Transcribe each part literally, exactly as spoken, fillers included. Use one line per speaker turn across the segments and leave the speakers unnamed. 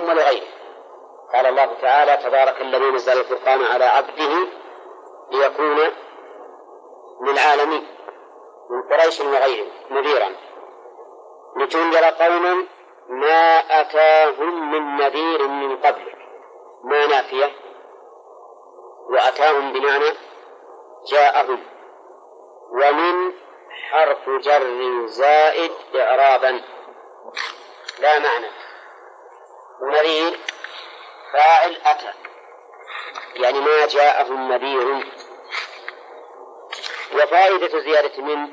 لهم ولغيره. قال الله تعالى: تبارك الذي نزل الفرقان على عبده ليكون للعالمين من قريش وغيرهم نذيرا لتنذر قوما ما أتاهم من نذير من قبلك. ما نافية، وأتاهم بمعنى جاءهم، ومن حرف جر زائد إعرابا لا معنى. ونذير فاعل أتى، يعني ما جاءهم نذير. وفائدة زيادة من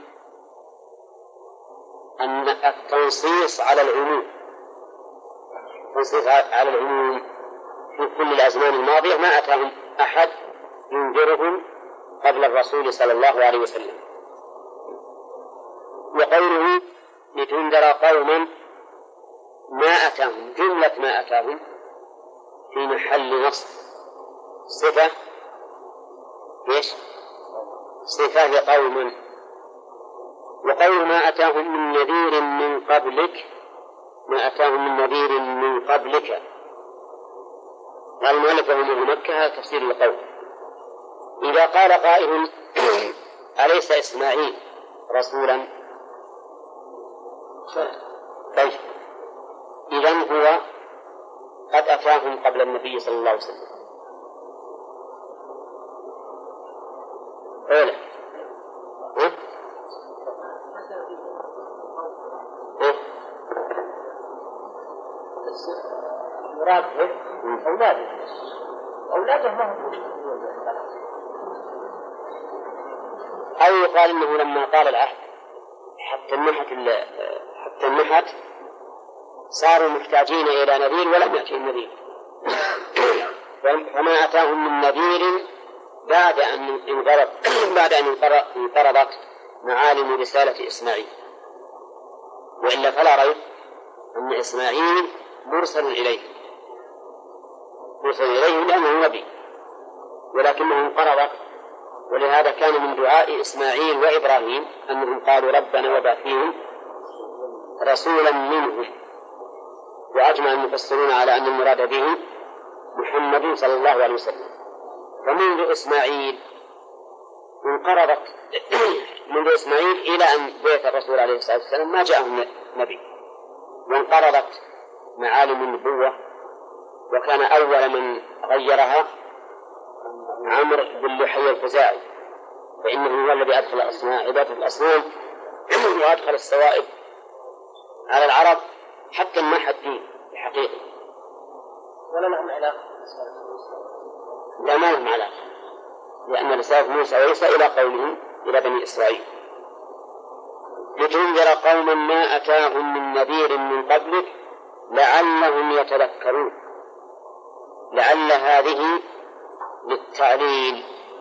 أن التنصيص على العموم، التنصيص على العموم في كل الأزمان الماضية ما أتاهم أحد ينذرهم قبل الرسول صلى الله عليه وسلم. وقوله لتنذر قوما ما أتاهم، جملة ما أتاهم في محل نصب صفة إيش؟ صفة لقوما. وقول ما أتاهم من نذير من قبلك، ما أتاهم من نذير من قبلك، قال المؤلف وهم أهل مكة، هذا تفسير القول. إذا قال قائل أليس إسماعيل رسولا؟ طيب إذن هو قد أتاهم قبل النبي صلى الله عليه وسلم. أولا ها؟ ها؟
مراد أولاده أولاده ما هم.
أو يقال إنه لما طال العهد حتى النحت حتى النحت صاروا محتاجين إلى نذير ولم يأتهم نذير، فما أتاهم من نذير بعد أن انقرض بعد أن انقرضت معالم رسالة إسماعيل. وإلا فلا ريب أن إسماعيل مرسل إليه مرسل إليه لأنه نبي، ولكنه انقرض. ولهذا كان من دعاء إسماعيل وإبراهيم أنهم قالوا ربنا وابعث فيهم رسولا منهم. وأجمع المفسرون على أن المراد به محمد صلى الله عليه وسلم. فمنذ إسماعيل انقرضت منذ إسماعيل إلى أن بعث الرسول عليه الصلاة والسلام ما جاءهم نبي، وانقرضت معالم النبوة. وكان أول من غيرها عمرو بن لحي الخزاعي، فإنه هو الذي أدخل الأصنام عبادة الأصنام وأدخل السوائب على العرب حتى انمحى الدين بحقيقة.
ولا لهم علاقة؟
لا، ما لهم علاقة، لأن رسالة موسى وعيسى إلى قومهم إلى بني إسرائيل. لتنذر قوما ما أتاهم من نذير من قبلك لعلهم يتذكرون. لعل هذه للتعليل،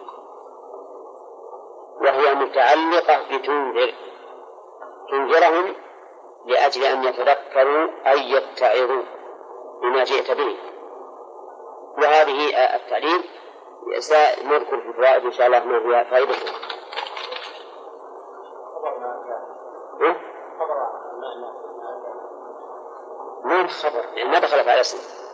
وهي متعلقة بتنذر، تنذرهم لأجل أن يتذكروا أي يتعظوا بما جئت به. وهذه التعليل سنذكر في الفوائد إن شاء الله ما هي فائدته. ما خبر يعني ما دخل على اسم،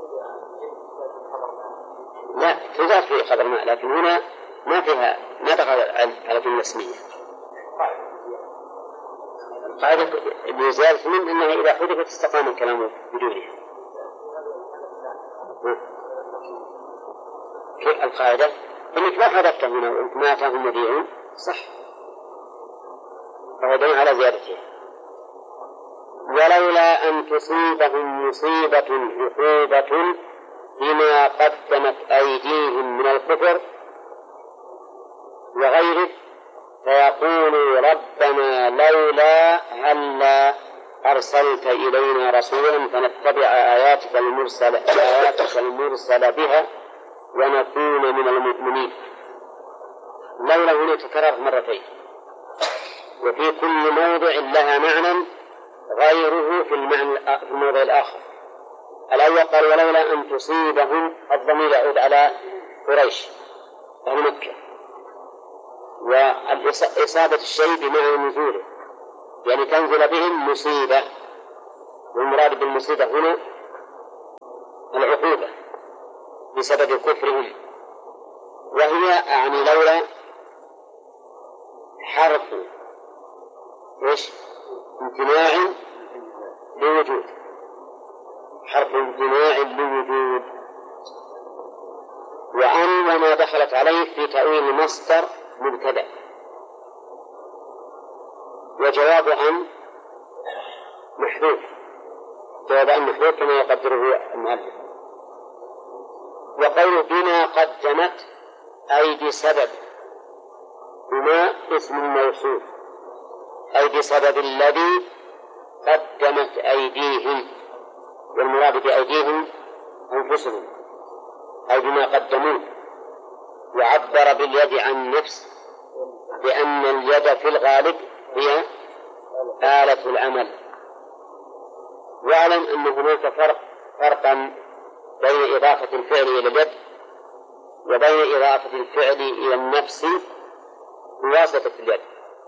لا تضاف في خبر ما، لكن هنا ما فيها ما دخل على كلمة اسمية. القاعدة بزيادة من أنها إذا حدثت استقام الكلام بدونها. كيف القاعدة؟ إنك ما حدثت هنا وأنت ما أتاهم نذير صح، فهو دليل على زيادتها. ولولا أن تصيبهم مصيبة عقوبة بما قدمت أيديهم من الكفر وغيره فيقولوا ربنا لولا هلا أرسلت إلينا رسولا فنتبع آياتك المرسل آياتك المرسل بها ونكون من المؤمنين. لولا هنا تكرر مرتين، وفي كل موضع لها معنى غيره في المعنى في الموضع الآخر. الأول قال ولولا أن تصيبهم، الضمير يعود على قريش أهل مكة، وإصابة الشيء بمعنى نزوله يعني تنزل بهم مصيبة، والمراد بالمصيبة هنا العقوبة بسبب كفرهم، وهي يعني لولا حرف إيش؟ امتناع لوجود، حرف امتناع لوجود. وأن وما دخلت عليه في تأويل مصدر مبتدأ. وجواب أن محذوف، جواب أن محذوف كما يقدره المؤلف. وقول بما قدمت أي بسبب، بما اسم موصول أي بسبب الذي قدمت أيديهم، والمراد بأيديهم أنفسهم أي بما قدموه. وعبر باليد عن النفس لأن اليد في الغالب هي آلة العمل. واعلم أن هناك فرق فرقا بين إضافة الفعل إلى اليد وبين إضافة الفعل إلى النفس بواسطة اليد.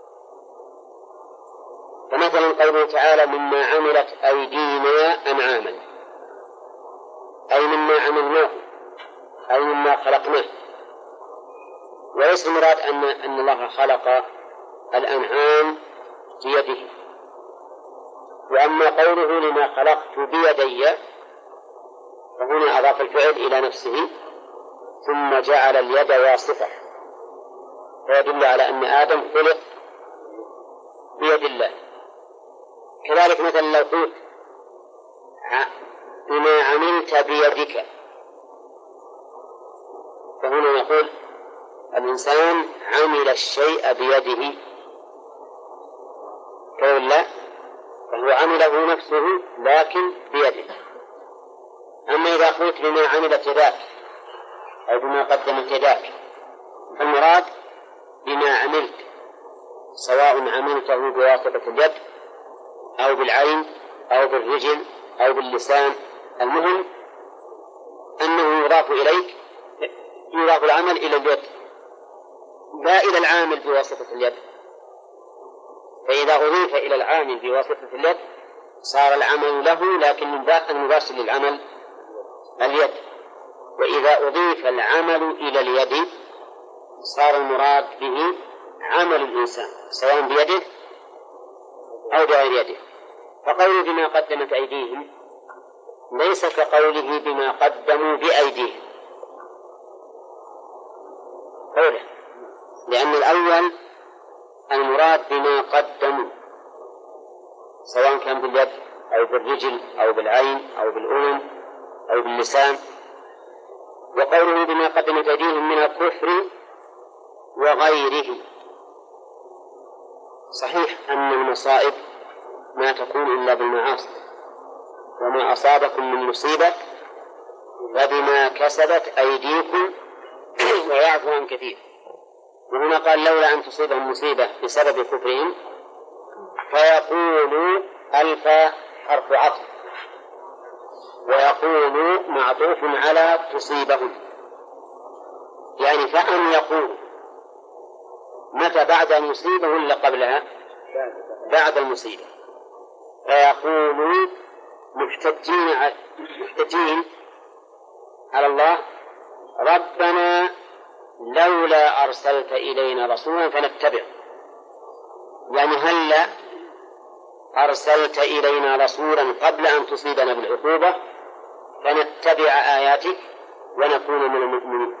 فمثلا قوله تعالى مما عملت أيدينا أنعاما، أي مما عملناه أي مما خلقناه، وليس المراد أن أن الله خلق الأنعام بيده. وأما قوله لما خلقت بيدي فهنا أضاف الفعل إلى نفسه ثم جعل اليد واصفة، فيدل على أن آدم خلق بيد الله. كذلك مثلا لو قلت بما عملت بيدك، فهنا نقول الإنسان عمل الشيء بيده، قول لا، فهو عمله نفسه لكن بيده. أما إذا قلت بما عملت يداك أو بما قدمت يداك، المراد بما عملت، سواء عملته بواسطة اليد أو بالعين أو بالرجل أو باللسان، المهم أنه يضاف إليك، يضاف العمل إلى اليد لا إلى العامل بواسطة اليد. فإذا أضيف إلى العامل بواسطة اليد صار العمل له، لكن المباشر للعمل اليد. وإذا أضيف العمل إلى اليد صار المراد به عمل الإنسان سواء بيده أو بغير يده. فقوله بما قدمت أيديهم ليس كقوله بما قدموا بأيديهم، قوله، لأن الأول المراد بما قدموا سواء كان باليد أو بالرجل أو بالعين أو بالأذن أو باللسان. وقوله بما قدمت أيديهم من الكفر وغيره، صحيح أن المصائب ما تكون إلا بالمعاصي، وما أصابكم من مصيبة فبما كسبت أيديكم ويعفو عن كثير. وهنا قال لولا أن تصيبهم مصيبة بسبب كفرهم، فيقولوا ألف حرف عطف، ويقولوا معطوف على تصيبهم، يعني فأن يقول متى بعد المصيبة ولا قبلها؟ بعد المصيبة. فيقولوا محتجين محتجين على الله ربنا لولا أرسلت إلينا رسولا فنتبع، يعني هلا أرسلت إلينا رسولا قبل أن تصيبنا بالعقوبة فنتبع آياتك ونكون من المؤمنين.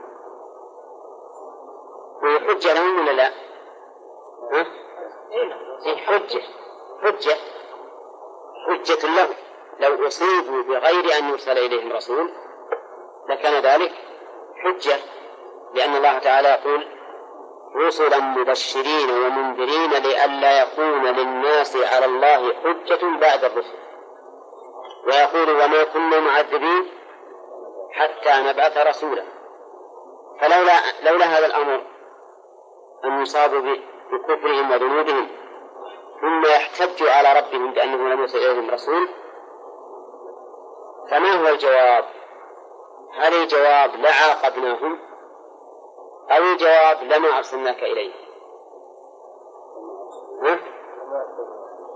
وحجة لهم ولا لا؟ ها؟ إيه حجة حجة حجة لهم. لو أصيبوا بغير أن يرسل إليهم رسول لكان ذلك حجة، لأن الله تعالى يقول رسلا مبشرين ومنذرين لئلا يكون للناس على الله حجة بعد الرسل، ويقول وما كنا معذبين حتى نبعث رسولا. فلولا لولا هذا الأمر أن يصابوا بكفرهم وذنوبهم ثم يحتجوا على ربهم بأنه لم يرسل إليهم رسول، فما هو الجواب؟ هل الجواب لعاقبناهم أو الجواب لما أرسلناك إليه؟ ها؟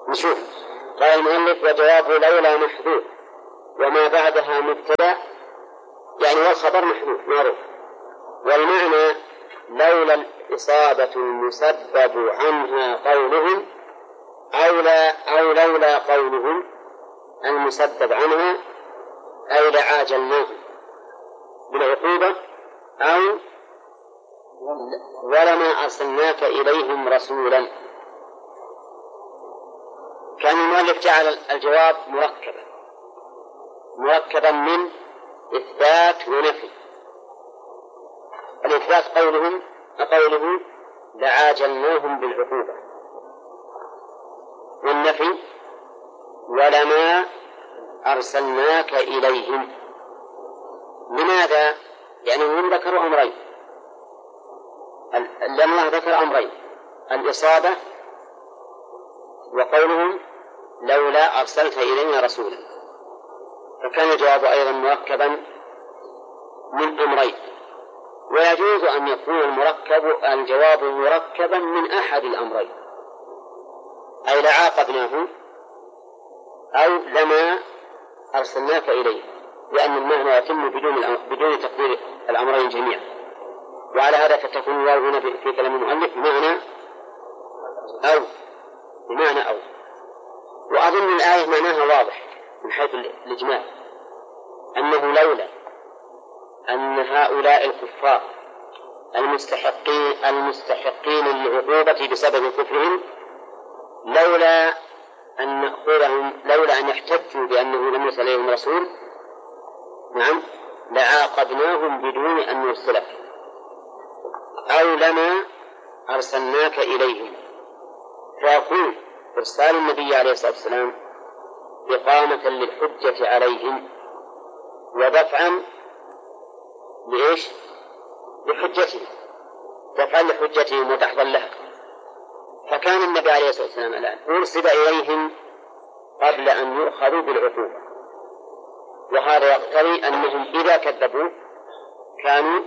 نشوف. قال المؤلف وجوابه لولا محذوف وما بعدها مبتدأ يعني والخبر محذوف معروف. والمعنى لولا الإصابة المسبب عنها قولهم أو, لا أو لولا قولهم المسبب عنها أي لعاجلناهم بالعقوبة أو ولما أرسلناك إليهم رسولا. كان المؤلف جعل الجواب مركبا مركبا من إثبات ونفي. الإثبات قولهم قوله لعاجلناهم بالعقوبة، والنفي ولما أرسلناك إليهم. لماذا؟ لأنهم ذكروا أمرين، لأن الله ذكر أمرين: الإصابة وقولهم لولا أرسلت إلينا رسولا، فكان الجواب أيضا مركبا من أمرين. ويجوز أن يكون المركب الجواب مركبا من أحد الأمرين، أي لعاقبناه أو لما أرسلناك إليه، لأن المعنى يتم بدون بدون تقدير الأمرين جميعا. وعلى هذا فتكون الواو هنا في كلام المؤلف بمعنى أو بمعنى أو. وأظن الآية معناها واضح من حيث الإجمال، أنه لولا أن هؤلاء الكفار المستحقين المستحقين للعقوبة بسبب كفرهم لولا أن نأخذهم لولا أن يحتجوا بأنه لم يرسل إليهم رسول، نعم، لعاقبناهم بدون أن نرسله أو لما أرسلناك إليهم. فيكون إرسال النبي عليه الصلاة والسلام إقامة للحجة عليهم ودفعا لإيش؟ لحجتهم، دفعا لحجتهم وتحضا لها. فكان النبي عليه الصلاة والسلام الآن أرسل إليهم قبل أن يؤخذوا بالعقوبة، وهذا يقتضي أنهم إذا كذبوا كانوا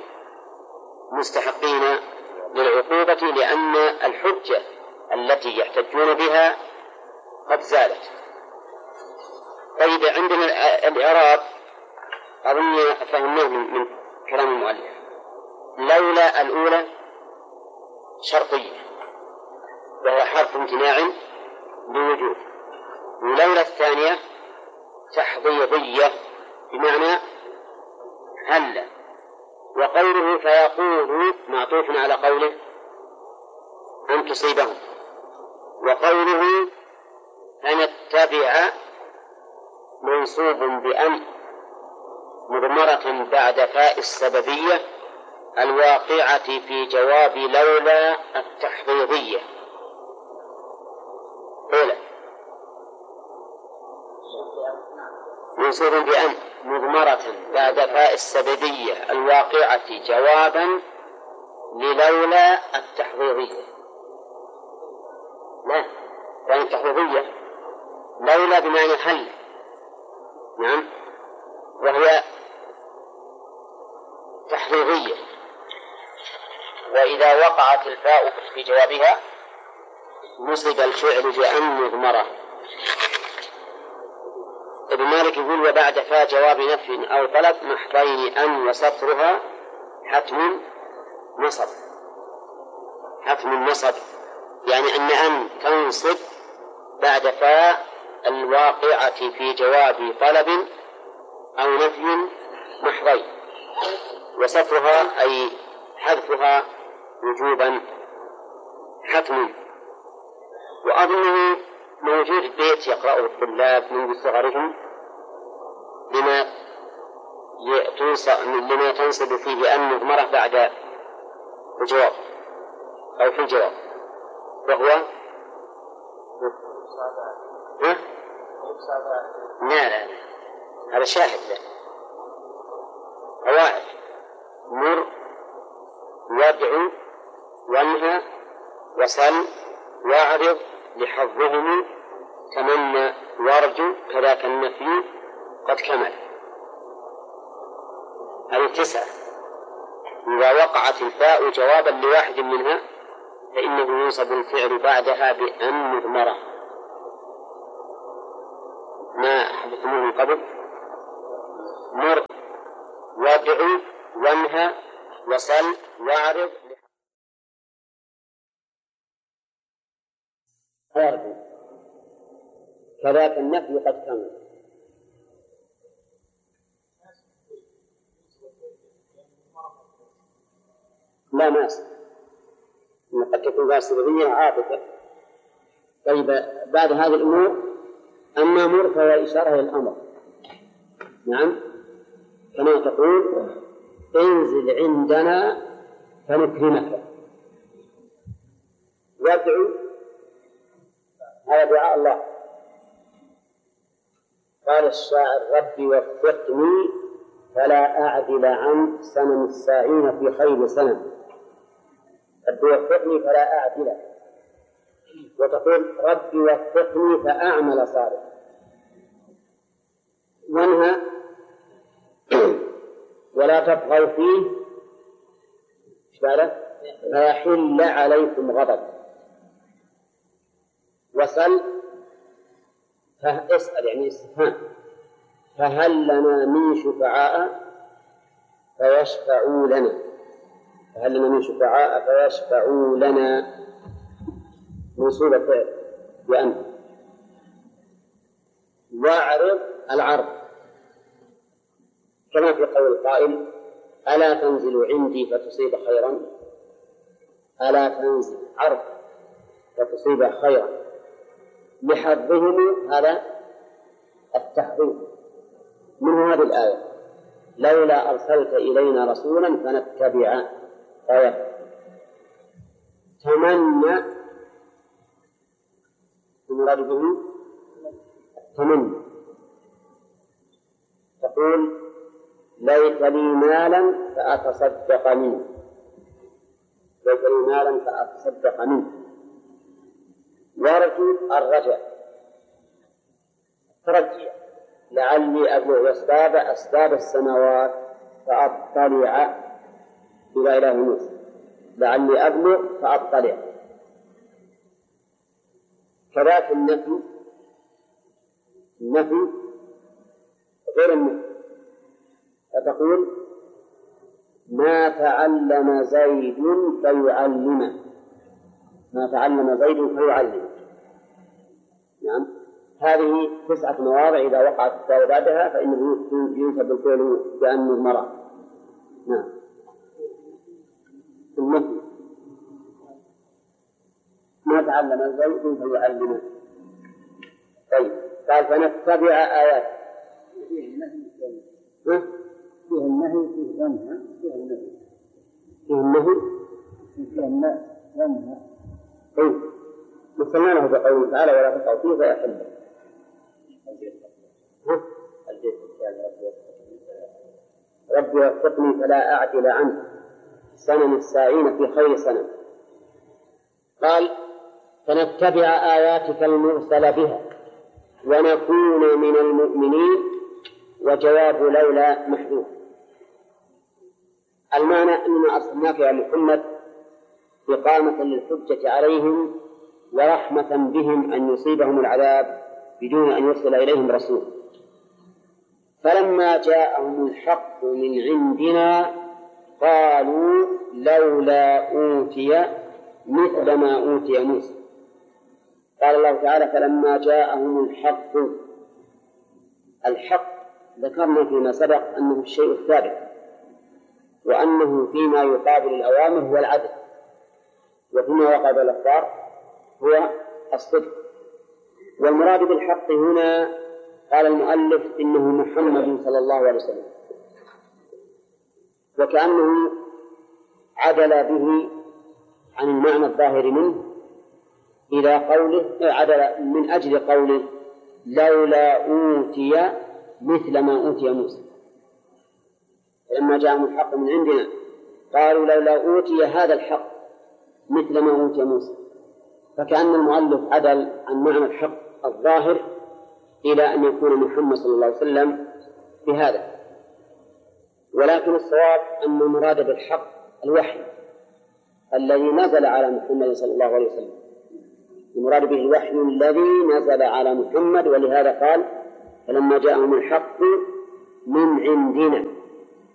مستحقين للعقوبة، لأن الحجة التي يحتجون بها قد زالت. طيب، عندنا الإعراب أظن فهمناه من كلام المؤلف. لولا الأولى شرطية وهو حرف امتناع بوجود، ولولا الثانية تحضيضية بمعنى هل. وقوله فيقول معطوف على قوله أن تصيبهم، وقوله فنتبع منصوب بأن مضمرة بعد فاء السببية الواقعة في جواب لولا التحضيضية. أولا منصوب بأن مضمرة بعد فاء السببية الواقعة جوابا للولا التحضيضية. لا، يعني التحضيضية لولا بمعنى هل، نعم، وهي تحضيضية. وإذا وقعت الفاء في جوابها نصب الفعل بأن مضمرة. ابن مالك يقول وبعد فاء جواب نفي أو طلب محضين أن وسطرها حتم نصب. حتم نصب يعني أن أن تنصب بعد فاء الواقعة في جواب طلب أو نفي محضين، وسطرها أي حذفها وجوبا حتم. وأظنه موجود بيت يقرأه الطلاب منذ صغرهم لما لما تنصب فيه أن مضمرة بعد الجواب أو في الجواب، وهو ها؟ لا لا لا، هذا شاهد له. قواعد مر وادعو وانهى وسل واعرض لحظهم تمنى وارجو كذاك النفي قد كمل. هذه تسعة. إذا وقعت الفاء جوابا لواحد منها فإنه ينصب الفعل بعدها بأن مضمرة. ما حدثناه من قبل مر وادع وانهى وسل واعرض. كذاك النفي قد كمل. لا ماس قد تكون بها سببية عاطفة. طيب بعد هذه الأمور أما مر فهو إشارة للأمر. نعم كما تقول انزل عندنا فنكرمك. وادعو هذا دعاء الله. قال الشاعر ربي وفقني فلا أعدل عن سنن الساعين في خير سنن. ربي وفقني فلا أعدل، وتقول ربي وفقني فأعمل صالحا. وانهى ولا تطغوا فيه فيحل عليكم غضب. وسل فاسأل يعني استفهام فهل لنا من شفعاء فيشفعوا لنا. فهل لنا من شفعاء فيشفعوا لنا منصوبة فعل بأنت. واعرض العرض كما في قول القائل ألا تنزل عندي فتصيب خيرا. ألا تنزل عرض فتصيب خيرا لحظهم هذا التحضير. من هذه الآية لولا أرسلت إلينا رسولا فنتبع آية. تمنى المراد به التمني. تقول ليت لي مالا فأتصدق منه. ليت لي مالا فأتصدق منه. يرجو الرجاء ترجي لعلي أبلغ أسباب أسباب السماوات فأطلع إلى إله موسى. لعلي أبلغ فأطلع. كذلك النفي النفي غير النفي. فتقول ما تعلم زيد فيعلمه. ما تعلم زيد فيعلمه. نعم هذه تسعة مواضع إذا وقعت التاء بعدها فإنه ينسب الفعل بأنه المرأة. نعم النفي ما تعلم زيد فيعلمه. طيب قال فنتبع آيات. فيه النهي فيه النهي فيه ذنها فيه النهي فيه النهي فيه النهي. طيب مثلنا له بقوله تعالى ولا تقعوا فيه فيحل. ربي وفقني فلا أعدل عنه سنن الساعين في خير سنن. قال فنتبع آياتك المرسل بها ونكون من المؤمنين. وجواب لولا محذوف. المعنى أننا أرسلناك يا محمد إقامة للحجة عليهم ورحمة بهم أن يصيبهم العذاب بدون أن يرسل إليهم رسول. فلما جاءهم الحق من عندنا قالوا لولا أوتي مثل ما أوتي موسى. قال الله تعالى فلما جاءهم الحق. الحق ذكرنا فيما سبق أنه الشيء الثابت وأنه فيما يقابل الأوامر هو العدل وفيما يقابل الأخبار هو الصدق. والمراد بالحق هنا قال المؤلف إنه محمد صلى الله عليه وسلم وكأنه عدل به عن المعنى الظاهر منه إلى قوله عدل من أجل قوله لولا أوتي مثل ما أوتي موسى. لما جاءهم الحق من عندنا قالوا لولا أوتي هذا الحق مثل ما أوتي موسى. فكأن المؤلف عدل عن معنى الحق الظاهر إلى أن يكون محمد صلى الله عليه وسلم بهذا. ولكن الصواب أن المراد بالحق الوحي الذي نزل على محمد صلى الله عليه وسلم. المراد به الوحي الذي نزل على محمد. ولهذا قال فلما جاءهم الحق من عندنا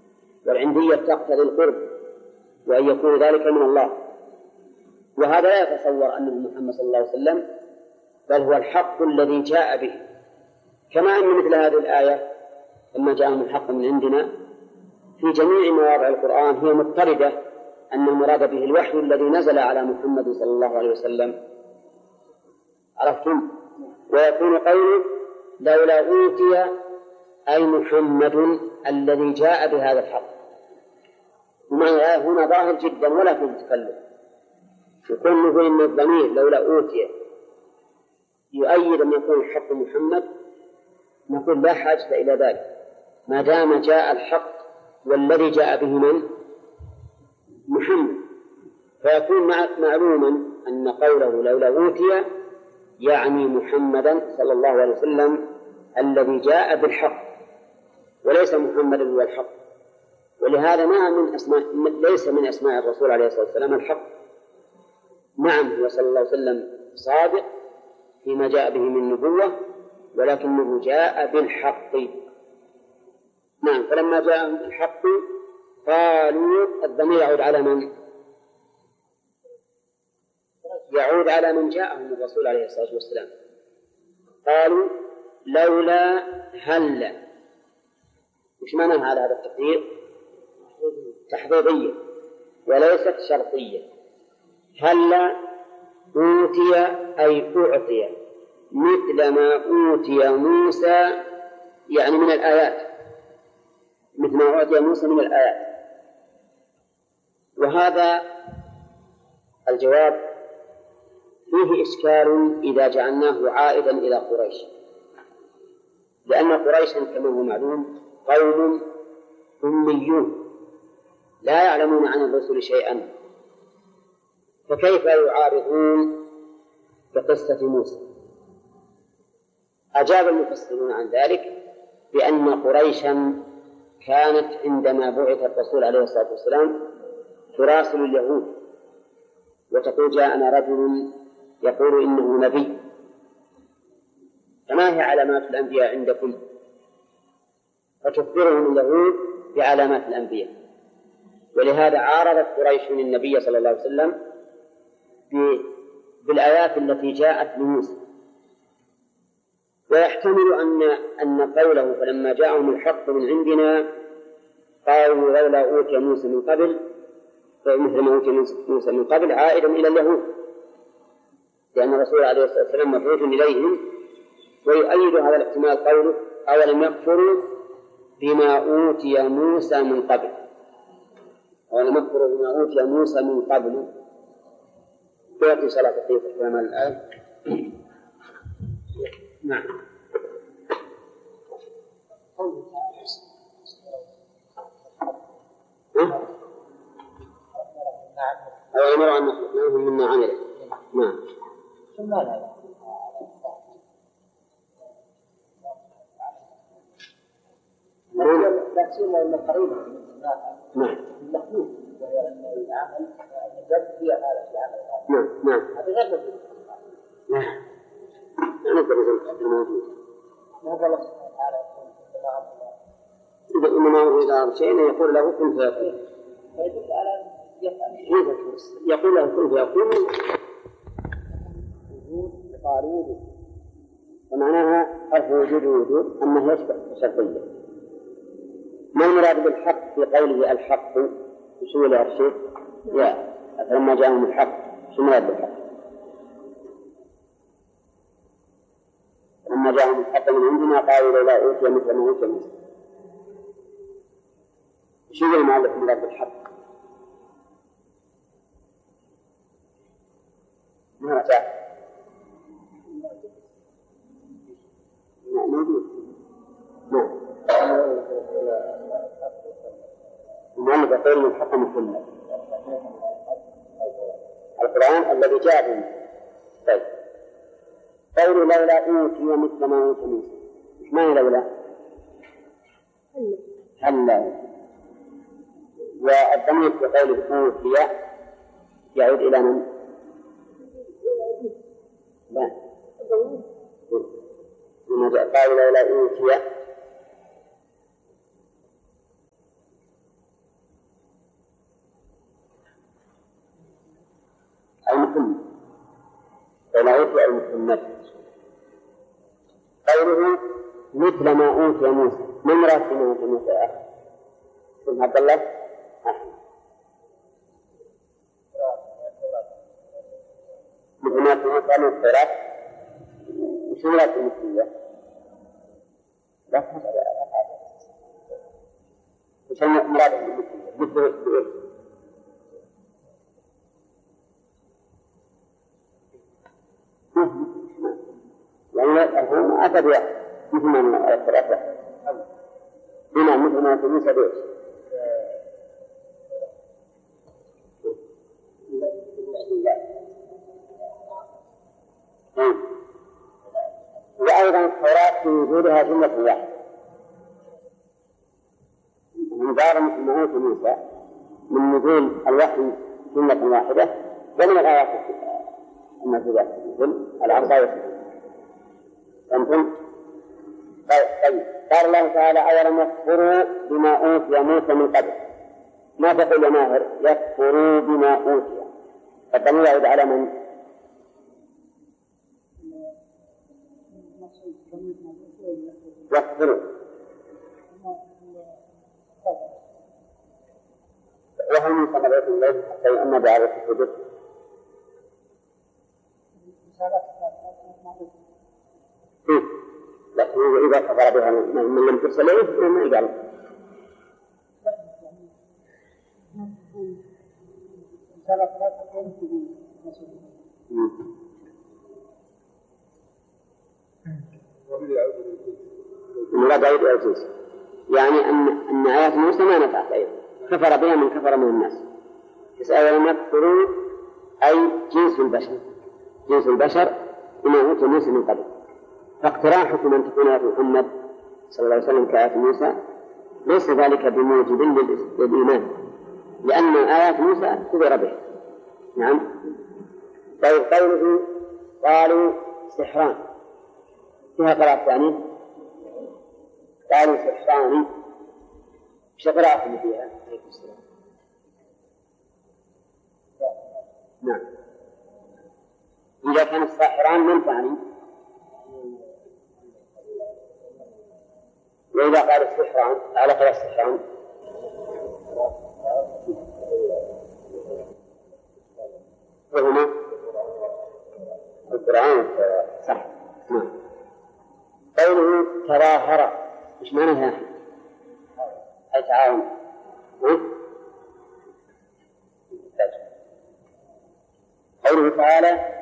والعندية تقتضي القرب وأن يكون ذلك من الله، وهذا لا يتصور أنه محمد صلى الله عليه وسلم، بل هو الحق الذي جاء به، كما أن مثل هذه الآية لما جاءهم الحق من عندنا في جميع مواضع القرآن هي مضطردة أن المراد به الوحي الذي نزل على محمد صلى الله عليه وسلم. عرفتم؟ ويكون قوله لولا أوتي أي محمد الذي جاء بهذا الحق، ومعنى الآية هنا ظاهر جدا ولا فيه تكلم، يكون نقول إن الضمير لولا أوتي يؤيد أن يكون الحق محمد، نقول لا حاجة إلى ذلك ما دام جاء الحق والذي جاء به من محمد، فيكون معلوما أن قوله لولا أوتي يعني محمدا صلى الله عليه وسلم الذي جاء بالحق وليس محمدا هو الحق. ولهذا ما من أسماء ليس من أسماء الرسول عليه الصلاة والسلام الحق. نعم هو صلى الله عليه وسلم صادق فيما جاء به من نبوة، ولكنه جاء بالحق. نعم، فلما جاء بالحق قالوا الضمير يعود على من؟ يعود على من جاءهم الرسول عليه الصلاة والسلام. قالوا لولا هلا. وش معنى على هذا التقدير؟ تحضيضية وليست شرطية. هلا أوتي أي أعطي مثل ما أوتي موسى، يعني من الآيات، مثل ما أعطي موسى من الآيات. وهذا الجواب فيه إشكال إذا جعلناه عائدا إلى قريش، لأن قريشا كما هو معلوم قوم أميون لا يعلمون عن الرسل شيئا، فكيف يعارضون بقصة موسى؟ أجاب المفسرون عن ذلك بأن قريشا كانت عندما بعث الرسول عليه الصلاة والسلام تراسل اليهود وتقول جاءنا رجل يقول إنه نبي، فما هي علامات الأنبياء عندكم؟ فتخبرهم اليهود بعلامات الأنبياء. ولهذا عارضت قريش النبي صلى الله عليه وسلم بالآيات التي جاءت لموسى. ويحتمل أن أن قوله فلما جاءهم الحق من عندنا قالوا لولا أوتي موسى من قبل مثل ما أوتي موسى من قبل عائدا إلى اليهود، لأن الرسول عليه الصلاة والسلام مبعوث إليهم. ويؤيد هذا الاحتمال قوله أولم يكفروا بما أوتي موسى من قبل، أولم يكفروا بما أوتي موسى من قبل. يأتي صلاة الطيب كما الآن. نعم. أو أمر أن نخلقناهم مما عمله. نعم.
لا سيما إن قريبا
نعم
المخلوق وهي العمل الجد فيها هذا العمل.
نعم نعم
هذا غير موجود.
نعم أنا كنت موجود.
ما هو الله سبحانه وتعالى
إذا إنما هو إذا شيء يقول له كن فيكون.
فيدل على
يقول له كن فيكون وجود قارود، ومعناها حرف وجود وجود أما يشبه شرطية. ما المراد بالحق في قوله الحق؟ شو له الشيء؟ يا فلما جاءهم الحق شو المراد بالحق؟ لما جاءهم الحق من عندنا قالوا لولا أوتي مثل ما أوتي موسى. شو المعلق المراد بالحق؟ ما تعرف؟ موجود. نعم. المؤلف يقول الحق مثل القرآن الذي جاء به. طيب. قوله لولا أوتي مثل ما أوتي موسى. إيش معنى لولا؟ هلا. والضمير في قوله أوتي يعود إلى من؟ لا. لما جاء قال لولا أوتي ما أوتي المحمد. قوله مثل ما أوتي موسى، من مراد ما أوتي موسى يا أخي؟ ثم عبد الله أحمد مثل ما أوتي موسى من التوراة، وش مراد المثلية؟ لا تفعل وش مراد المثلية؟ مثل بإيه؟ يعني الهم أتى بواحد مثل ما الثلاثة هنا مثل ما في موسى بيش وأيضا التوراة في وجودها جملة واحدة مدار مثل ما هو في موسى من نزول الوحي جملة واحدة ومن الآيات الموجودة مثل العصا والسيف. فهمتم؟ طيب قال الله تعالى أولم يكفروا بما أوتي موسى من قبل. ما تقول يا ماهر؟ يكفروا بما أوتي، فالضمير يعود على من؟ يكفروا وهل من ثمرات الليل حتى يؤمن بعرف الحدود؟ لكن إذا كفر بها من لم ترسل إليه ما يقال. المراد عيد العزيز يعني أن أن آيات موسى ما نفعت أيضا، كفر بها من كفر من الناس. أولم يكفروا أي جنس البشر، جنس البشر بما أوتي موسى من قبل. فاقتراحكم أن تكون آيات محمد صلى الله عليه وسلم كآيات موسى ليس ذلك بموجب للإيمان، لأن آيات موسى كفر بها. نعم. طيب قوله قالوا سحران فيها قراءة ثانية، قالوا سحران ايش قراءة اللي فيها؟ نعم. إذا كان الساحران من ثاني، وإذا قال السحران على قراءة السحران وهما القرآن صح. نعم. قوله تظاهر ايش معناها؟ أي تعاون. قوله تعالى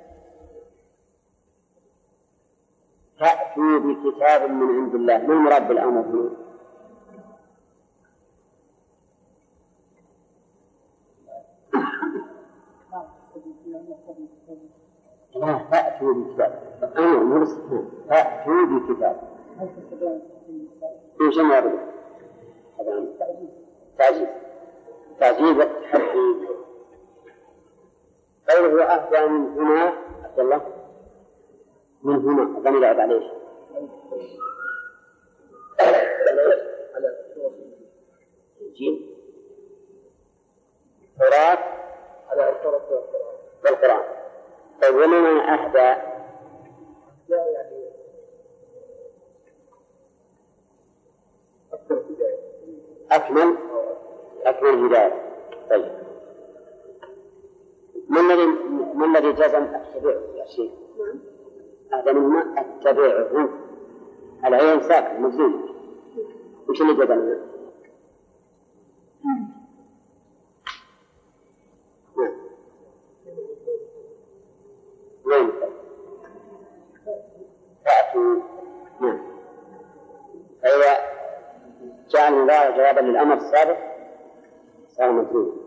فأتوا بكتاب من عند الله، ما المراد بالأمر هنا؟ لا فأتوا بكتاب أمر مو الاستثناء، فأتوا بكتاب إيش المراد؟ هذا تعجيز تعجيز والتحدي. قوله أهدى من هنا عبد الله من هنا الضمير يعود عليه الجيل التوراة على التوراة والقرآن. طيب ومن أهدى يعني أكمل أكمل هداية. طيب ما الذي ما الذي جزم أتبعه يا شيخ؟ هذا مما أتبعه العين ساكن مجزوم، وش اللي جزمه؟ وين؟ فأتوا. نعم. فإذا جاء المضارع جوابا للأمر السابق صار مجزوم.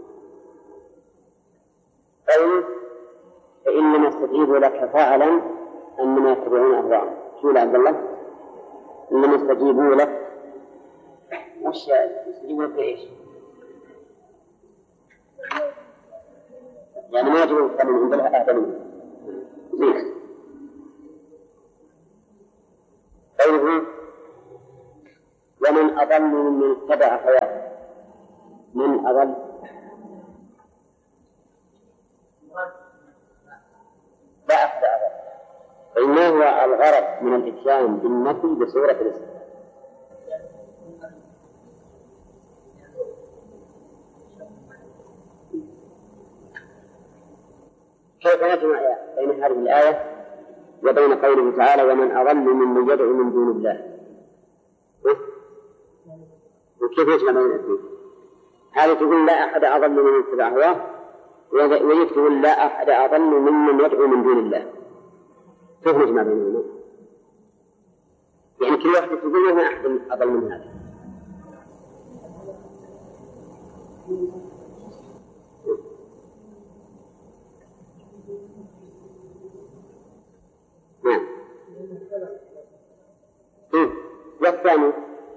قوله فإن لم يستجيبوا لك فاعلم أنما يتبعون أهواءهم. شو يا عبد الله؟ إن لم يستجيبوا لك وش يستجيبوا لك إيش؟ يعني ما يجب أن من عندها أهدى منه. زين. قوله ومن أضل ممن اتبع هواه. من أضل؟ لا أخدع ما هو الغرض من الإتيان بالنفي بصورة الاستفهام؟ كيف نجمع بين هذه الآية وبين قوله تعالى ومن أضل ممن يدعو من دون الله؟ وكيف نجمع بين الاثنين؟ هذه تقول لا أحد أضل ممن اتبع هواه، وهي تقول لا أحد أضل ممن يدعو من دون الله. كيف نجمع بينهما؟ يعني كل واحدة تقول ما أحد أضل من هذا. نعم. والثاني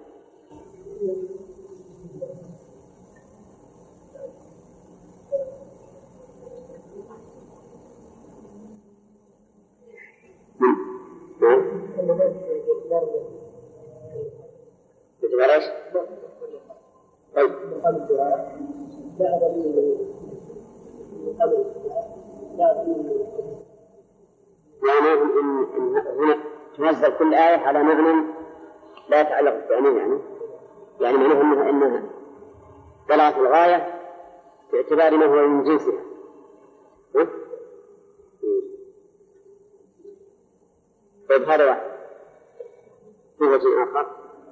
بتبرش طيب يعني إن هنا تنزل كل آية على معنى لا يتعلق بالثاني، يعني يعني معناه إنها إنها بلغت الغاية باعتبار ما هو من جنسها. طيب هذا واحد. في وجه آخر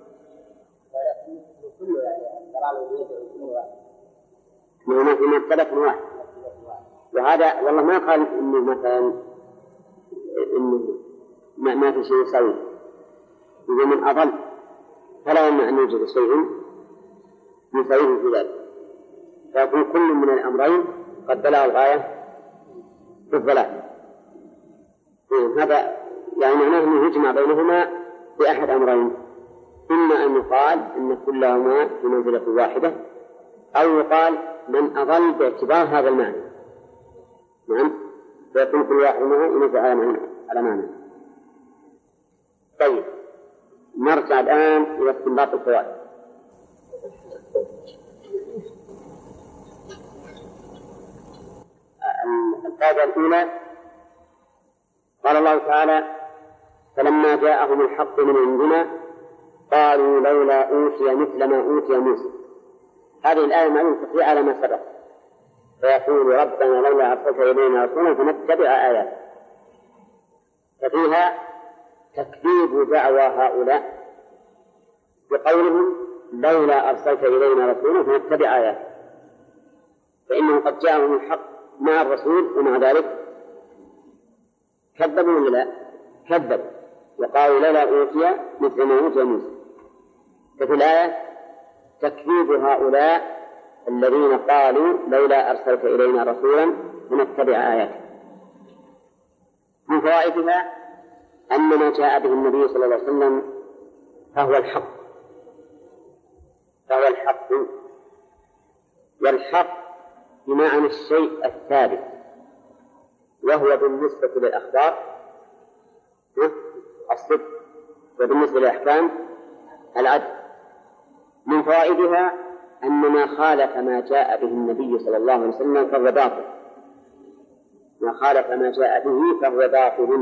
ما في مبتدأ واحد، وهذا والله ما قال إنه مثلا إنه ما, ما في شيء يسوي. إذا من أضل فلا يمنع أن يوجد شيء يسويه في ذلك، فيكون كل من الأمرين قد بلغ الغاية في الضلال. هذا يعني معناه أنه يجمع بينهما بأحد أمرين، إما أن يقال أن كلهما في منزلة واحدة، أو يقال من أضل باعتبار هذا المعنى. نعم، فيكون كل واحد منه ينزل على معنى. طيب نرجع الآن إلى استنباط الفوائد. الفائدة الأولى قال الله تعالى فلما جاءهم الحق من عندنا قالوا لولا أوتي مثل ما أوتي موسى. هذه الآية معلومة على ما سبق، فيقول ربنا لولا أرسلت إلينا رسولا فنتبع آياته، ففيها تكذيب دعوى هؤلاء بقولهم لولا أرسلت إلينا رسولا فنتبع آياته، فإنه قد جاءهم الحق مع الرسول ومع ذلك كذبوا ولا لا؟ كذبوا وقالوا لولا أوتي مثل ما أوتي موسى. ففي الآية تكذيب هؤلاء الذين قالوا لولا أرسلت إلينا رسولا فنتبع آياته. من فوائدها أن ما جاء به النبي صلى الله عليه وسلم فهو الحق، فهو الحق، والحق بمعنى الشيء الثابت، وهو بالنسبة للأخبار الصدق، وبالنسبة للأحكام العدل. من فوائدها أن ما خالف ما جاء به النبي صلى الله عليه وسلم فهو باطل، ما خالف ما جاء به فهو باطل،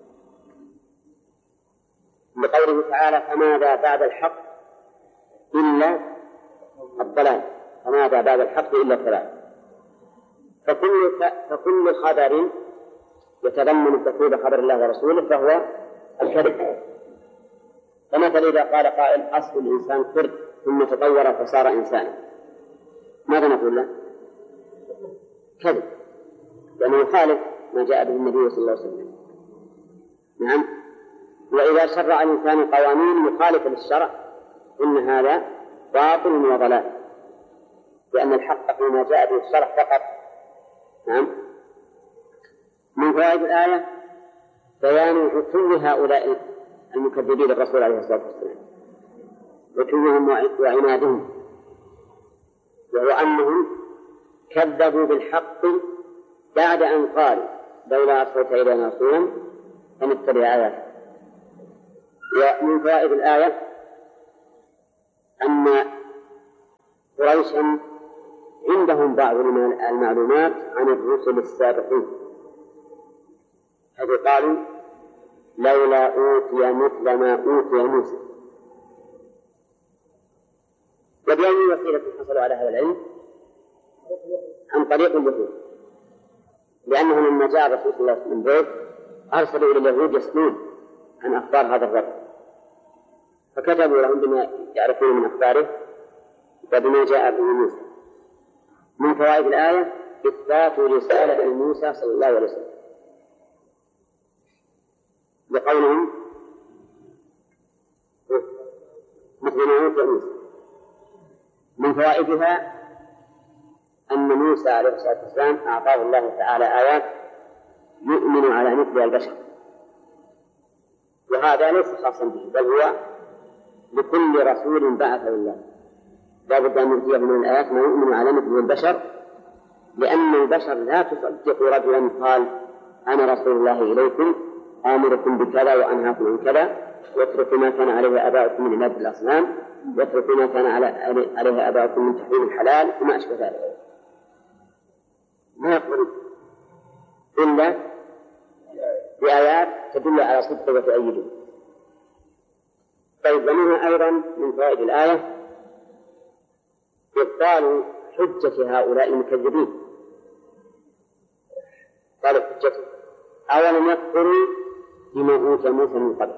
لقوله تعالى فماذا بعد الحق إلا الضلال، فماذا بعد الحق إلا الضلال. فكل فكل خبر يتضمن تكذيب خبر الله ورسوله فهو الكذب. فمثل إذا قال قائل أصل الإنسان قرد ثم تطور فصار إنسانا، ماذا نقول له؟ كذب، لأنه يخالف ما جاء به النبي صلى الله عليه وسلم. نعم. وإذا شرع الإنسان قوانين مخالفة للشرع إن هذا باطل وضلال، لأن الحق فيما جاء به الشرع فقط. نعم. من فوائد الآية بيان عتو هؤلاء المكذبين للرسول عليه الصلاة والسلام، عتوهم وعنادهم، وهو أنهم كذبوا بالحق بعد أن قالوا لولا أرسلت إلينا رسولا فنتبع آياته. ومن فوائد الآية أن قريشا عندهم بعض المعلومات عن الرسل السابقين، حيث قالوا لولا أوتي مثل ما أوتي موسى. وبأي وسيلة حصلوا على هذا العلم؟ عن طريق اليهود، لأنه لما جاء الرسول صلى الله عليه وسلم بيت أرسلوا إلى اليهود يسألون عن أخبار هذا الرجل، فكتبوا لهم بما يعرفون من أخباره وبما جاء به موسى. من فوائد الآية إثبات رسالة موسى صلى الله عليه وسلم بقولهم مثل ما أوتي موسى. من فوائدها أن موسى عليه الصلاة والسلام أعطاه الله تعالى آيات يؤمن على مثل البشر، وهذا ليس خاصا به بل هو لكل رسول بعثه الله لا بد أن يؤتيه من الآيات ما يؤمن على مثل البشر، لأن البشر لا تصدق رجلا قال أنا رسول الله إليكم آمركم بكذا وأنهاكم عن كذا واتركوا ما كان عليه آباؤكم من عبادة الأصنام واتركوا ما كان عليه آباؤكم من تحريم الحلال وما أشبه ذلك. ما يقبل إلا بآيات تدل على صدق وتؤيده. طيب ومنها أيضا من فوائد الآية إبطال حجة هؤلاء المكذبين. قالوا حجته أولم يكفروا بما أوتي موسى من قبل.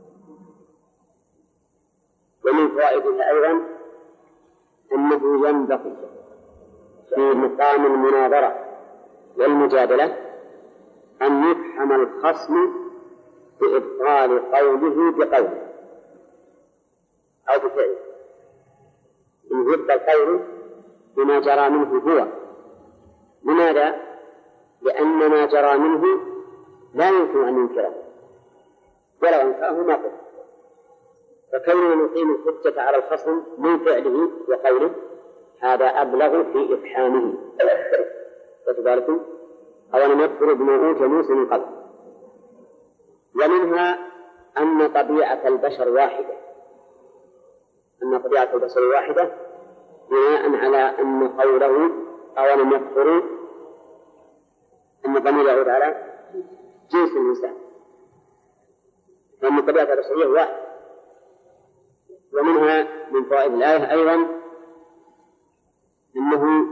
ومن فوائدها أيضا أنه ينبغي في مقام المناظرة والمجادلة أن يفهم الخصم بإبطال قوله بقوله أو بفعله، إن يبطل قوله بما جرى منه هو. لماذا؟ لأن ما جرى منه لا يمكن أن ينكره ولو أنكره ما قل، فكوننا نقيم الحجة على الخصم من فعله وقوله هذا أبلغ في إفحامه. فتباركم أولا يكفر بما أوتي موسى من قبل. ومنها أن طبيعة البشر واحدة أن طبيعة البشر واحدة بناء على أن قوله أولم يكفروا أن الضمير يعود على جنس الإنسان، فأن طبيعة البشرية واحدة. ومنها من فوائد الآية أيضا أنه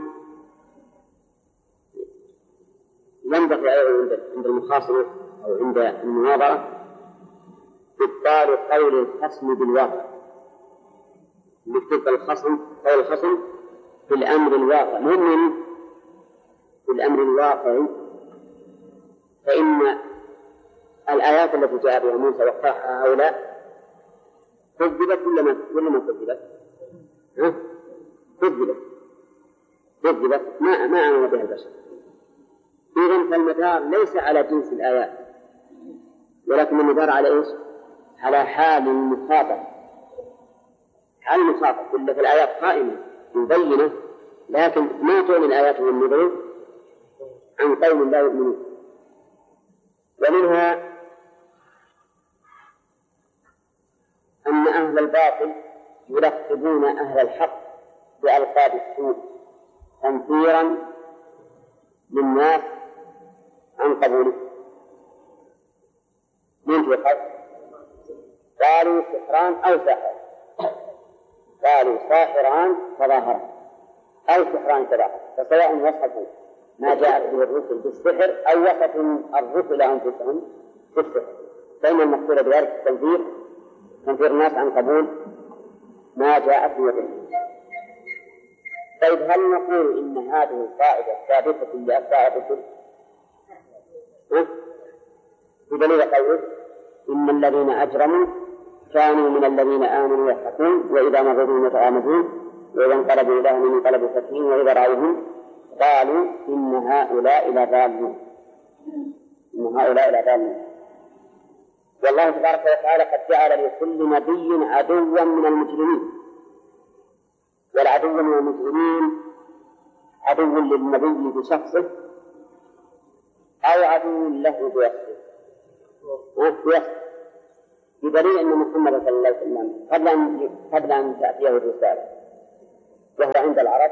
ينبغي أيضا عند المخاصمة أو عند المناظرة إبطال قول الخصم بالواقع، يبطل الخصم قول الخصم في الأمر الواقع مهم في الأمر الواقع. فإن الآيات التي جاء بها موسى وقعها هؤلاء كذبت ولا ما ولا ما كذبت؟ ها؟ كذبت كذبت ما ما آمن بها البشر. إذن فالمدار ليس على جنس الآيات ولكن المدار على إيش؟ على حال المخاطب. حال المخاطب إلا في الآيات قائمة مبينة لكن ما تعني الآيات والنذر عن قوم لا يؤمنون. ومنها أن أهل الباطل يلقبون أهل الحق بألقاب السوء تنفيرا للناس عن قبوله. من في الحق قالوا سحران أو ساحر، قالوا ساحران تظاهرا أو سحران تظاهرا، فسواء وصفوا ما جاءت به الرسل بالسحر أو وصفوا الرسل أنفسهم بالسحر، فإن المقصود بذلك التنفير تنفير الناس عن قبول ما جاءت به الرسل. طيب هل نقول إن هذه القاعدة ثابتة لأتباع الرسل؟ بدليل قوله إن الذين أجرموا كانوا من الذين آمنوا يضحكون وإذا مروا بهم يتغامزون وإذا انقلبوا إلى أهلهم انقلبوا فكهين وإذا رأوهم قالوا إن هؤلاء لضالون إن هؤلاء لضالون. والله تبارك وتعالى قد جعل لكل نبي عدوا من المجرمين، والعدو من المجرمين عدو للنبي بشخصه أو عدو له بوصفه بوصفه بدليل أن محمد صلى الله عليه وسلم قبل أن قبل أن تأتيه الرسالة وهو عند العرب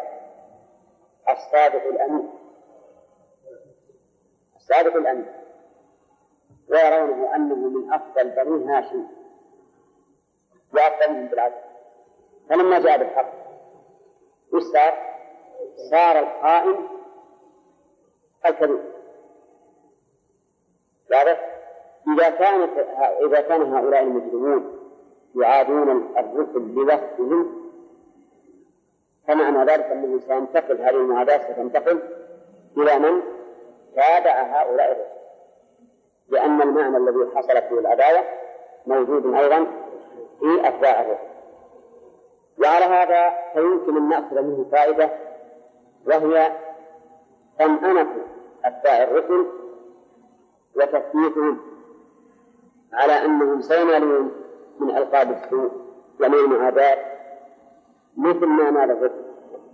الصادق الأمين الصادق الأمين ويرونه أنه من أفضل بني هاشم وأفضلهم بالعدل. فلما جاء بالحق وش صار؟ صار القائم الكذب. إذا كانت إذا كان هؤلاء المجرمون يعادون الرسل لوصفهم فمعنى ذلك أنه سينتقل هذه المعاداة ستنتقل إلى من تابع هؤلاء الرسل، لأن المعنى الذي حصل فيه العداوة موجود أيضا في أتباع الرسل. وعلى هذا فيمكن أن نأخذ منه فائدة، وهي طمأنة أتباع الرسل وتثبيتهم على أنهم سينالون من ألقاب السوء ومن المعاداة مثل ما نال الرسل.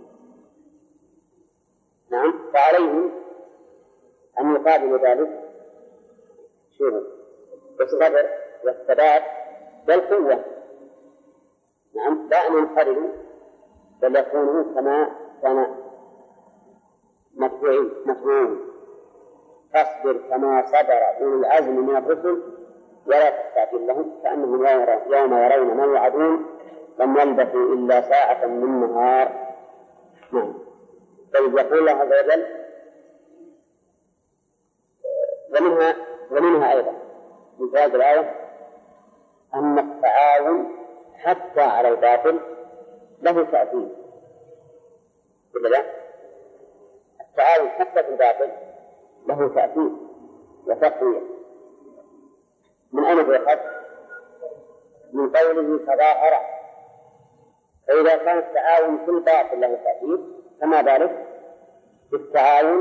نعم، فعليهم أن يقابلوا ذلك شوفوا بالصبر والثبات والقوة. نعم، لا أن ينفردوا بل يكونوا كما كان مدفوعين مدفوعين. فاصبر كما صبر أولو العزم من الرسل ولا تستعجل لهم كأنهم يوم يرون ما يوعدون لم يلبثوا إلا ساعة من نهار. نعم. طيب، يقول الله عز وجل ومنها ومنها أيضا من هذه الآية أن التعاون حتى على الباطل له تأثير. لا، التعاون حتى في الباطل له تأثير وتقوية. من أين يؤخذ؟ من قوله تظاهر. فإذا كان التعاون في الباطل له تأثير فما بالك بالتعاون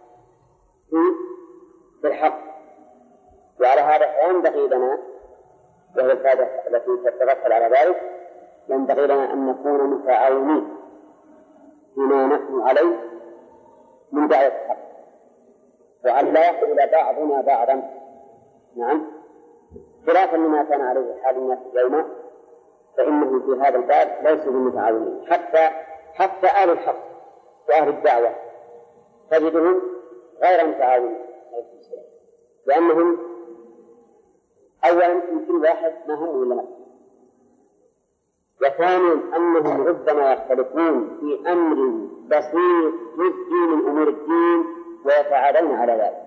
في الحق. وعلى هذا ينبغي لنا، وهي الفائدة التي تتغفل على ذلك، ينبغي لنا أن نكون متعاونين فيما نحن عليه من دعوة الحق، وأن لا يقبل بعضنا بعضا. نعم، خلافا لما كان عليه حال الناس اليوم، فإنه في هذا الباب ليسوا بالمتعاونين. حتى حتى أهل الحق وأهل الدعوة تجدهم غير متعاونين، لأنهم أولا يمكن واحد ما هم إلا نفسه، وثانيا أنهم ربما يختلفون في أمر بسيط جزء من أمور الدين ويتعادون على ذلك.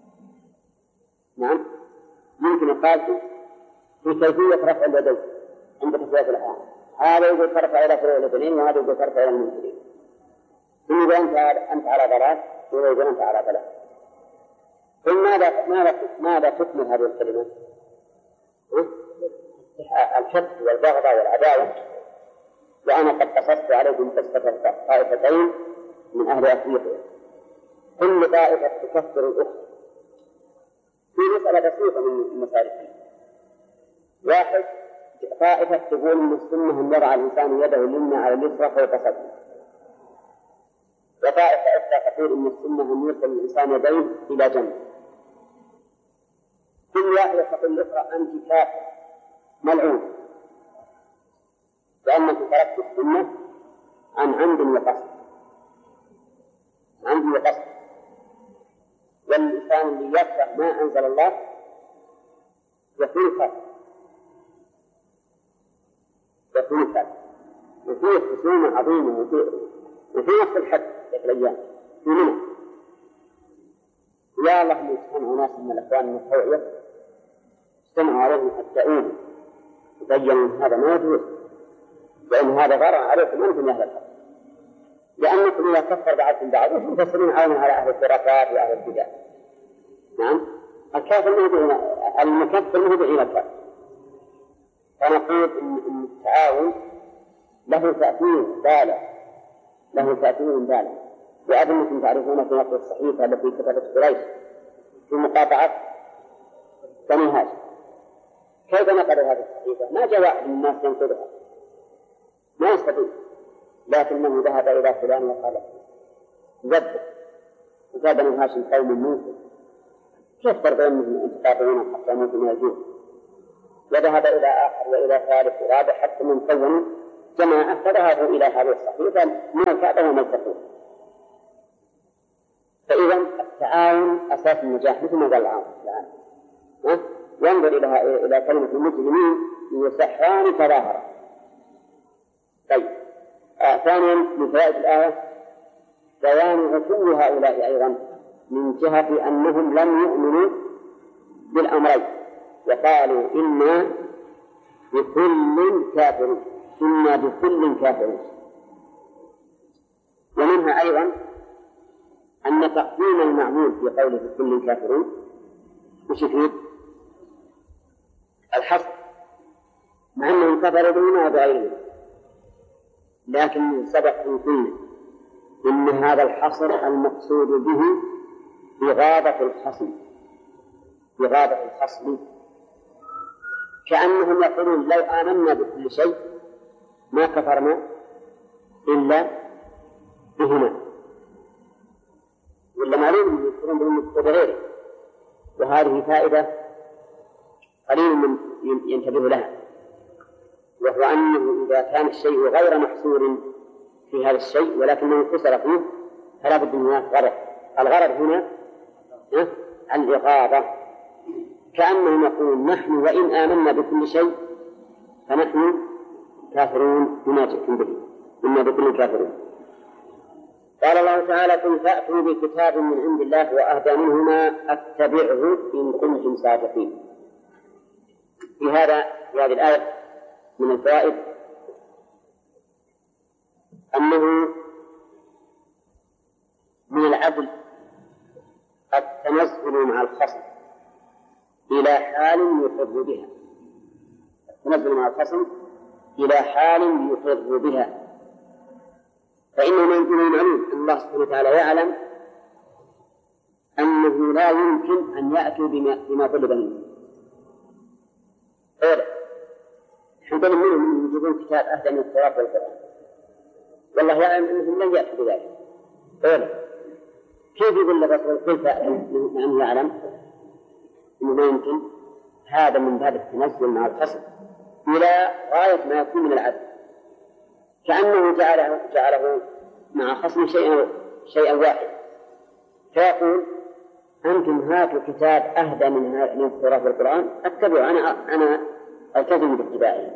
نعم، يمكن يقال في كيفية رفع اليدين عند تسوية الأحوال، هذا يقول ترفع إلى فروع اليدين وهذا يقول ترفع إلى المنكرين. ثم أنت أنت على ضلال وهذا يقول أنت على ضلال. ثم ماذا ماذا ماذا تكمل هذه الكلمة؟ الحقد والبغضاء والعداوة. وأنا قد قصصت عليكم قصة طائفتين من أهل أفريقيا، كل طائفة تكفر الأخرى في مسألة بسيطة من المسائل. واحد طائفة تقول إن السنة أن يضع الإنسان يده اليمنى على اليسرى فوق صدره، وطائفة أخرى تقول إن السنة أن يرسل الإنسان يديه إلى جنب. كل واحدة تقول الأخرى أنت كافر ملعون لأنك تركت السنة عن عمد وقصد عمد وقصد. والإنسان اللي يكره ما أنزل الله يكون كافر يكون كافر. وفيه خصومة عظيمة وفي نفس الحد في الأيام في منى. يا الله من سمعوا ناس من الأخوان من التوعية سمعوا عليهم حتى أولوا وبينوا هذا ما يجوز، لأن هذا غرر عليكم أنتم أهل الحق، لأنكم إذا كفر بعضكم بعض تفسرون عونا على أهل الخرافات وأهل البدع. نعم، الكافر المكفر مهدع إلى الكافر. فنقول إن التعاون له تأثير بالغ له تأثير بالغ. وأظنكم تعرفون في نقل الصحيفة التي كتبت قريش في مقاطعة بني هاشم. كيف نقلوا هذه الصحيفة؟ ما جاء واحد من الناس ينقلها، ما يستطيع، لكنه ذهب إلى فلان وقال جد وقال بني هاشم قوم منكم كيف ترضون أن تقاطعون حتى يموتوا من الجوع؟ وذهب إلى آخر وإلى ثالث ورابع حتى من كونوا جماعة فذهبوا إلى هذه الصحيفة ما كادوا ومزقوا. فإذا التعاون أساس النجاح مثل ما قال العام. ينظر إلى إلى كلمة المجرمين يسحران تظاهرا. طيب آه ثانيا من فوائد الآية بيان عتو هؤلاء أيضا من جهة أنهم لم يؤمنوا بالأمرين وقالوا إنا بكل كافرون إنا بكل كافرون. ومنها أيضا أن تقديم المعمول في قوله بكل كافرون وش يفيد؟ الحصر، مع أنهم كفروا بما وبغيره، لكن سبق أن قلنا إن هذا الحصر المقصود به إغاظة الخصم إغاظة الخصم كأنهم يقولون لو آمنا بكل شيء ما كفرنا إلا بهما، ولا معلوم يذكرون بالمقصود غيره. وهذه فائدة قليل من ينتبه لها، وهو أنه إذا كان الشيء غير محصور في هذا الشيء ولكنه انحصر فيه فلا بد من هناك غرض. الغرض هنا الإغاظة، كأنهم يقولون نحن وإن آمنا بكل شيء فنحن كافرون بما جئتم به، إنا بكل كافرون. قال الله تعالى قل فأتوا بكتاب من عند الله وأهدى منهما أتبعه إن كنتم صادقين. في هذا في هذه الآية من الفوائد أنه من العدل التنزل مع الخصم إلى حال يقر بها، التنزل مع الخصم إلى حال يقر بها، فإنه من المعلوم أن الله سبحانه وتعالى يعلم أنه لا يمكن أن يأتوا بما, بما طلب منه. غير حتى منهم يجيبون كتاب أهدى من التوراة والقرآن، والله يعلم أنهم لن يأتوا بذلك. غير كيف يقول الرسول كيف أنه يعلم أنه ما يمكن؟ هذا من باب التنزل مع الخصم إلى غاية ما يكون من العدل، كأنه جعله, جعله مع خصم شيئا شيئا واحد، فيقول أنتم هاتوا كتاب أهدى من التوراة والقرآن أتبعوا، أنا أنا ألتزم باتباعه.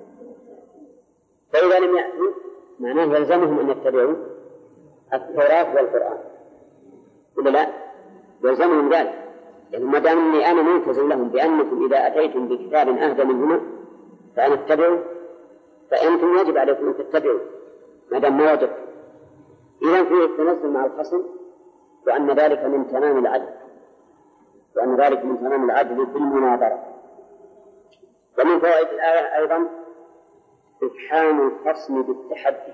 فإذا لم يأتوا معناه يلزمهم أن يتبعوا التوراة والقرآن، ولا لا؟ يلزمهم ذلك، يعني ما دام أني أنا ملتزم لهم بأنكم إذا أتيتم بكتاب أهدى منهما فأنا أتبعه، فأنتم يجب عليكم أن تتبعوا ما دام ما وجدتم. إذا فيه التنزل مع الخصم، وأن ذلك من تمام العدل، وأن ذلك من تمام العدل في المناظرة. ومن فوائد الآية أيضا إفحام الخصم بالتحدي،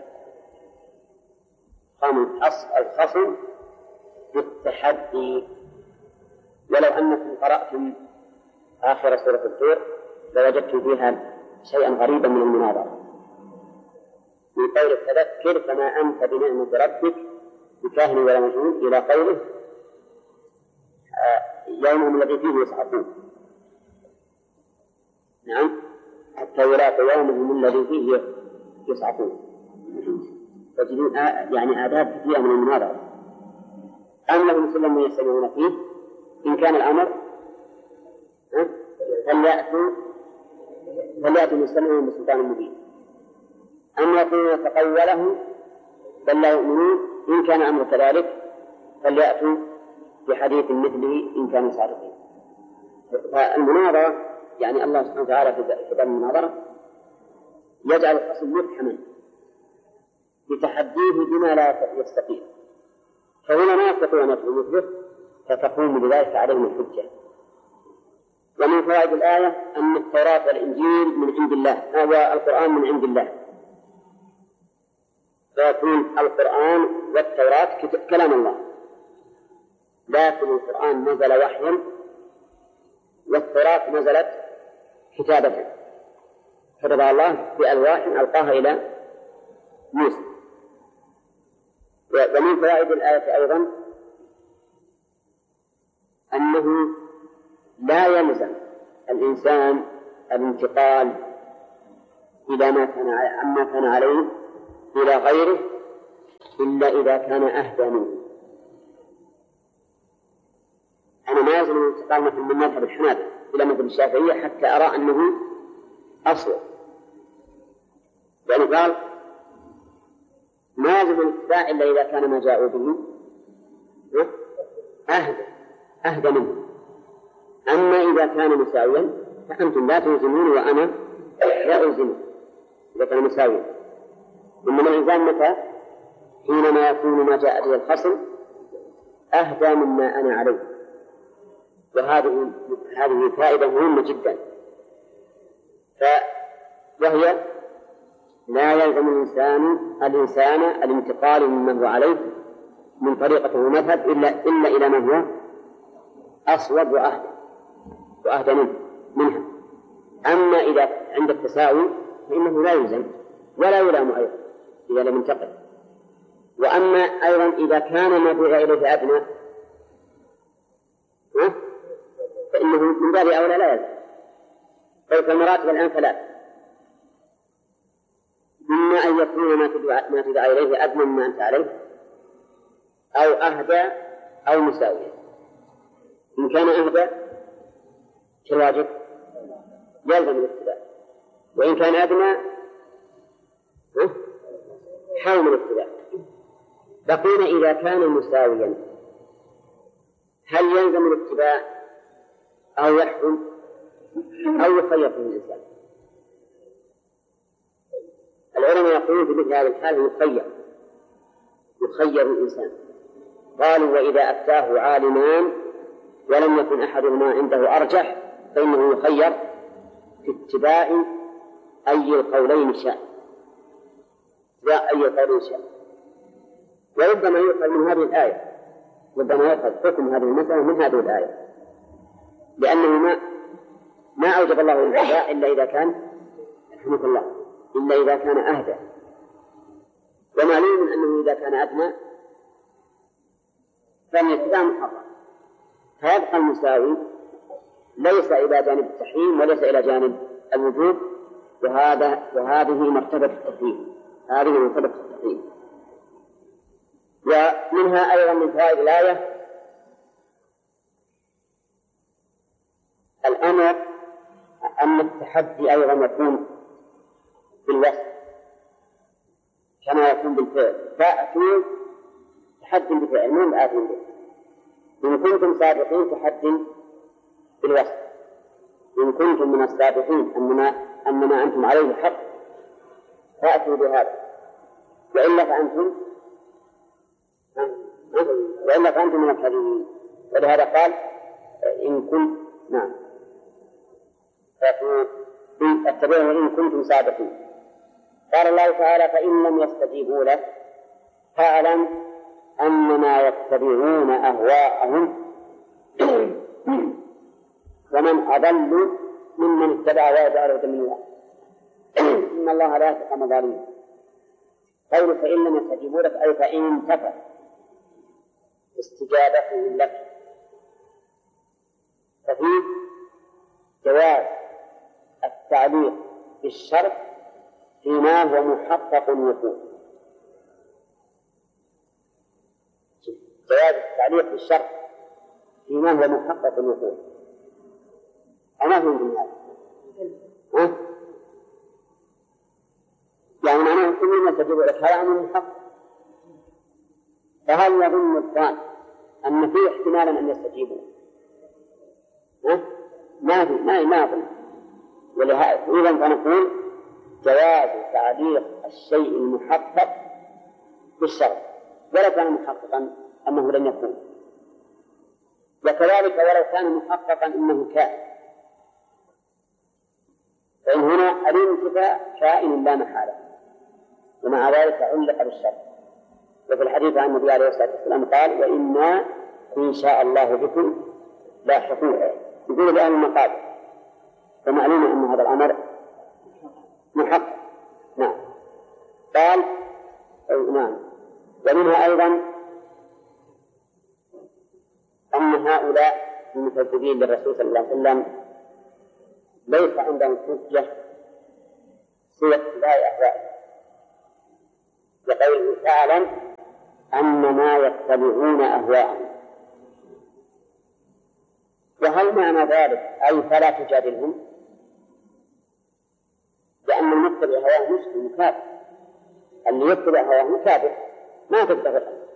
إفحام الخصم بالتحدي. ولو أنكم قرأتم آخر سورة الطور لوجدتم فيها شيئا غريبا من المناظرة، من قول تذكر فما أنت بنعمة ربك بكاهن ولا مجنون إلى قوله يومهم الذي فيه يصعقون. نعم، حتى يلاقوا يومهم الذي فيه يصعقون. تجدون يعني آداب كثيرة من المناظرة. أم لهم سلم يستمعون فيه إن كان الأمر فليأتوا فليأتوا مستمعون بسلطان مبين، أم يقولون تقوله بل لا يؤمنون إن كان الأمر كذلك فليأتوا بحديث مثله إن كانوا صادقين. فالمناظرة يعني الله سبحانه وتعالى في باب المناظرة يجعل الخصم مفحما بتحديه بما لا يستطيع، فهنا ما يستطيع أن يدعو مثله فتقوم بذلك عليهم الحجة. ومن فوائد الآية أن التوراة والإنجيل من عند الله، والقرآن من عند الله، فيكون القرآن والتوراة كلام الله، لكن القرآن نزل وحيا والتوراة نزلت كتابة كتبها الله بألواح ألقاها إلى موسى. ومن فوائد الآية أيضا أنه لا يلزم الإنسان الانتقال إلى ما كان عما كان عليه إلى غيره إلا إذا كان أهدى منه. أنا ما يلزم الانتقال مثل من مذهب الحنابلة إلى مذهب الشافعية حتى أرى أنه أصل، يعني قال ما يجب الاتباع إلا إذا كان ما جاءوا به أهدى أهدى منه. أما إذا كان مساويا فأنتم لا تلزمون وأنا لا ألزمه إذا كان مساويا. إنما الإلزام متى؟ حينما يكون ما جاء به الخصم أهدى مما أنا عليه. وهذه هذه فائدة مهمة جدا. وهي لا يلزم الإنسان الإنسان الانتقال مما هو عليه من طريقته المذهب إلا إلا إلى ما هو أصوب وأهدى وأهدى منه منها. أما إذا عند التساوي فإنه لا يلزم ولا يلام أيضا إذا لم ينتقل. وأما أيضا إذا كان ما دعا إليه أدنى فإنه من باب أولى لا يلزم. فالمراتب الآن ثلاث: إما أن يكون ما تدعى, ما تدعى إليه أدنى مما أنت عليه، أو أهدى أو مساوية. إن كان أهدى كالواجب يلزم الاتباع، وإن كان أدنى حاول الاتباع. بقينا إذا كان مساويا هل يلزم الاتباع أو يحكم أو يخير فيه الإنسان؟ العلماء يقولون في مثل هذه الحال يخير يخير الإنسان. قالوا وإذا أفتاه عالمان ولم يكن أحدهما عنده أرجح فإنه يخير في اتباع أي القولين شاء لا أي قول شاء. وربما يؤخذ من هذه الآية ربما يؤخذ حكم هذه المسألة من هذه الآية، لأنه ما ما أوجب الله الاتباع إلا إذا كان رحمة الله إلا إذا كان أهدى. ومعلوم أنه إذا كان أدنى فإن الاتباع محرم، فيبقى المساوي ليس إلى جانب التحريم وليس إلى جانب الوجوب، وهذا وهذه مرتبة التحريم هذه مرتبة التحريم. ومنها أيضا من فوائد الآية الأمر أن التحدي أيضا يكون بالوصف كما يكون بالفعل. فأتوا تحدي بفعل مو بآتوا به. إن كنتم سابقين تحدي بالوصف، إن كنتم من السابقين أنما أنما أنتم عليه حق فأتوا بهذا، وإلا فأنتم وإلا فأنتم من الكاذبين. ولهذا قال إن كنت نعم فاتبعوا إن كنتم سابقين. قال الله تعالى فإن لم يستجيبوا لك فاعلم أنما يتبعون أهواءهم ومن أضل ممن اتبع ويدعى هدى من الله إن الله لا يهدي القوم الظالمين. قول فإن لم يستجيبوا لك أي فإن انتفى استجابتهم لك، ففيه جواز التعليق بالشرط فيما هو محقق الوقوع. جواز التعليق بالشرط فيما هو محقق الوقوع. أما هو من هذا ها؟ يعني معناه كل ما تجب لك هذا أمر محقق. فهل يظن الظان أن فيه احتمالا أن يستجيبوا؟ ها؟ ما في ما ما أظن. ولهذا إذا فنقول جواز تعليق الشيء المحقق بالشرط ولو كان محققا أنه لن يكون، وكذلك ولو كان محققا أنه كائن، فإن هنا الانتفاء كائن لا محالة، ومع ذلك علق بالشرط. وفي الحديث عن النبي عليه الصلاة والسلام قال وإنا إن شاء الله بكم لاحقون، يقول بأهل المقابر، فمعلوم أن هذا الأمر محقق. نعم. قال نعم. ومنها أيضا أن هؤلاء المكذبين للرسول صلى الله عليه وسلم ليس عندهم حجة سوى اتباع أهوائهم، لقوله تعالى أنما يتبعون أهواءهم. وهل معنى ذلك أي فلا تجادلهم؟ لأن المتبع هواه مسلم كافر، اللي يتبع هواه كافر ما تقدر